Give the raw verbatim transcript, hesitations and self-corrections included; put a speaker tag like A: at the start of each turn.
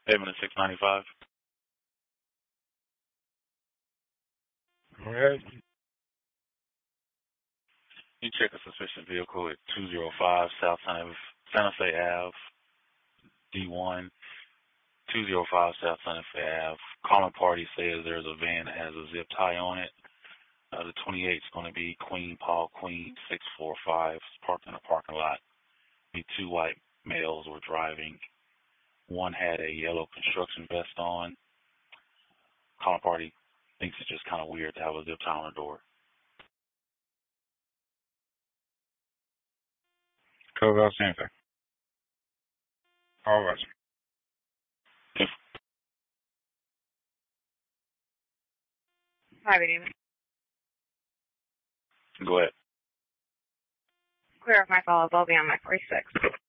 A: Payment is six ninety five.
B: Go ahead.
A: You check a suspicious vehicle at two oh five South Santa, Santa Fe Ave, D one, two oh five South Santa Fe Ave. Calling party says there's a van that has a zip tie on it. Uh, the twenty-eight is going to be Queen Paul Queen six four five. It's parked in a parking lot. The two white males were driving. One had a yellow construction vest on. Calling party thinks it's just kind of weird to have a zip tie on the door.
B: Code Los Santa. All right.
C: Hi, good evening.
A: Go ahead.
C: Clear off my follow-up. I'll be on my forty-six.